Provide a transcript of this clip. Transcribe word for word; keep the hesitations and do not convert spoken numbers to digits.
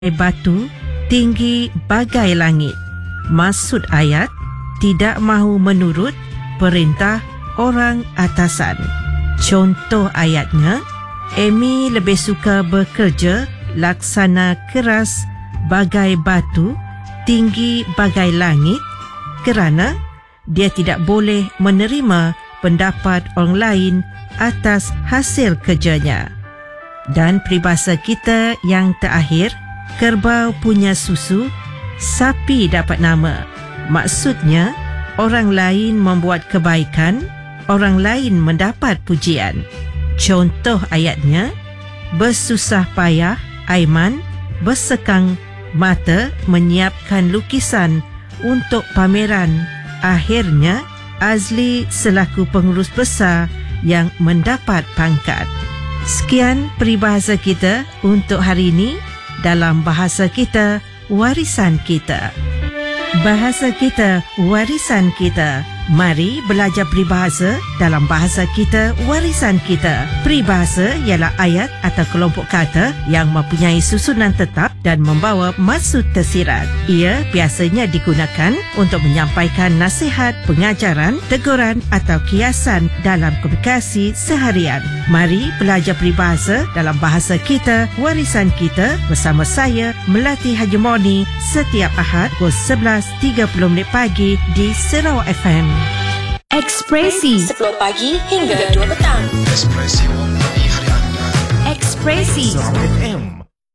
batu tinggi bagai langit. Maksud ayat, tidak mahu menurut perintah orang atasan. Contoh ayatnya, Amy lebih suka bekerja laksana keras bagai batu tinggi bagai langit kerana dia tidak boleh menerima pendapat orang lain atas hasil kerjanya. Dan peribahasa kita yang terakhir, kerbau punya susu, sapi dapat nama. Maksudnya, orang lain membuat kebaikan, orang lain mendapat pujian. Contoh ayatnya, bersusah payah Aiman bersekang mata menyiapkan lukisan untuk pameran. Akhirnya, Azli selaku pengurus besar yang mendapat pangkat. Sekian peribahasa kita untuk hari ini dalam Bahasa Kita, Warisan Kita. Bahasa Kita, Warisan Kita. Mari belajar peribahasa dalam Bahasa Kita, Warisan Kita. Peribahasa ialah ayat atau kelompok kata yang mempunyai susunan tetap dan membawa maksud tersirat. Ia biasanya digunakan untuk menyampaikan nasihat, pengajaran, teguran atau kiasan dalam komunikasi seharian. Mari belajar peribahasa dalam Bahasa Kita, Warisan Kita bersama saya, Melati Haji Moni, setiap Ahad pukul sebelas tiga puluh minit pagi di Sarawak F M. Ekspresi sepuluh pagi hingga dua petang. Ekspresi warna hari anda. Ekspresi Sarawak F M.